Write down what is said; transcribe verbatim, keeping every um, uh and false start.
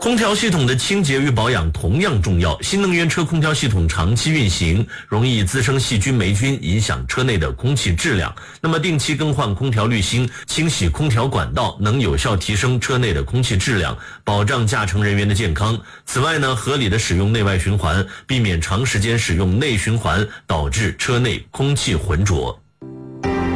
空调系统的清洁与保养同样重要。新能源车空调系统长期运行，容易滋生细菌、霉菌，影响车内的空气质量。那么定期更换空调滤芯，清洗空调管道，能有效提升车内的空气质量，保障驾乘人员的健康。此外呢，合理的使用内外循环，避免长时间使用内循环导致车内空气浑浊。